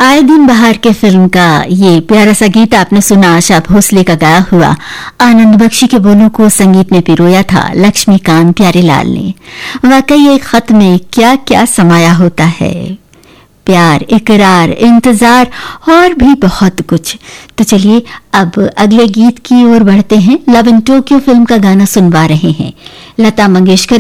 आए दिन बहार के फिल्म का ये प्यारा सा गीत आपने सुना। आशा भोसले का गाया हुआ आनंद बख्शी के बोलों को संगीत में पिरोया था लक्ष्मीकांत प्यारेलाल ने। वाकई एक खत में क्या क्या समाया होता है, प्यार, इकरार, इंतजार और भी बहुत कुछ। तो चलिए अब अगले गीत की ओर बढ़ते हैं। लव इन टोक्यो फिल्म का गाना सुनवा रहे हैं लता मंगेशकर